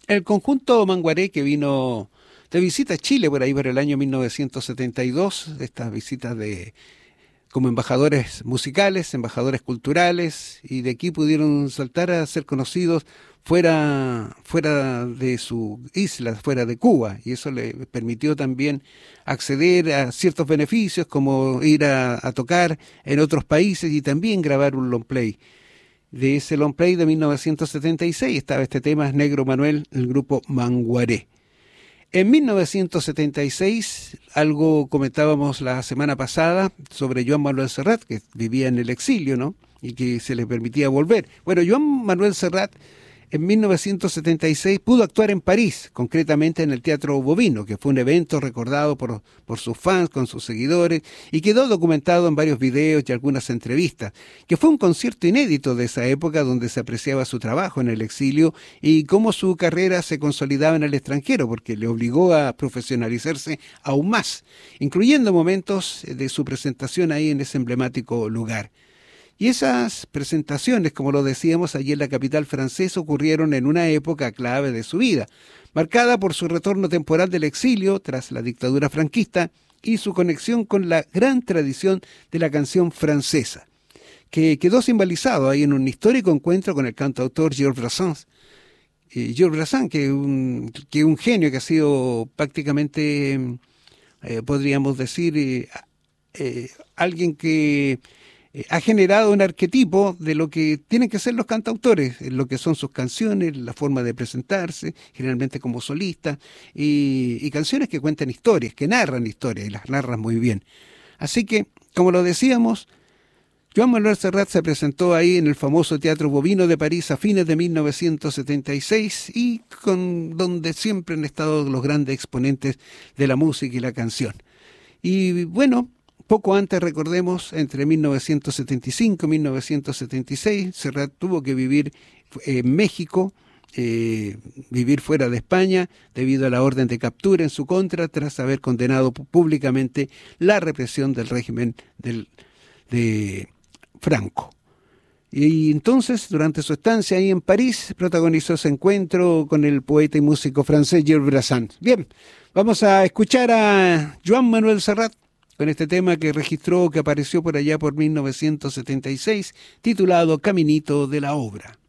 El conjunto Manguaré que vino de visita a Chile por ahí por el año 1972, estas visitas de como embajadores musicales, embajadores culturales, y de aquí pudieron saltar a ser conocidos fuera de su isla, fuera de Cuba, y eso le permitió también acceder a ciertos beneficios como ir a tocar en otros países y también grabar un long play. De ese long play de 1976 estaba este tema Negro Manuel, el grupo Manguaré. En 1976, algo comentábamos la semana pasada sobre Joan Manuel Serrat, que vivía en el exilio, ¿no? Y que se le permitía volver. Bueno, Joan Manuel Serrat en 1976 pudo actuar en París, concretamente en el Teatro Bovino, que fue un evento recordado por sus fans, con sus seguidores, y quedó documentado en varios videos y algunas entrevistas, que fue un concierto inédito de esa época donde se apreciaba su trabajo en el exilio y cómo su carrera se consolidaba en el extranjero, porque le obligó a profesionalizarse aún más, incluyendo momentos de su presentación ahí en ese emblemático lugar. Y esas presentaciones, como lo decíamos, allí en la capital francesa ocurrieron en una época clave de su vida, marcada por su retorno temporal del exilio tras la dictadura franquista y su conexión con la gran tradición de la canción francesa, que quedó simbolizado ahí en un histórico encuentro con el cantautor Georges Brassens. Georges Brassens, que un genio que ha sido prácticamente, podríamos decir, alguien que ha generado un arquetipo de lo que tienen que ser los cantautores, lo que son sus canciones, la forma de presentarse, generalmente como solista, y canciones que cuentan historias, que narran historias, y las narran muy bien. Así que, como lo decíamos, Joan Manuel Serrat se presentó ahí en el famoso Teatro Bovino de París a fines de 1976 y con donde siempre han estado los grandes exponentes de la música y la canción. Y bueno, poco antes, recordemos, entre 1975 y 1976, Serrat tuvo que vivir en México, vivir fuera de España, debido a la orden de captura en su contra, tras haber condenado públicamente la represión del régimen de Franco. Y entonces, durante su estancia ahí en París, protagonizó ese encuentro con el poeta y músico francés Georges Brassens. Bien, vamos a escuchar a Joan Manuel Serrat con este tema que registró, que apareció por allá por 1976, titulado Caminito de la Obra.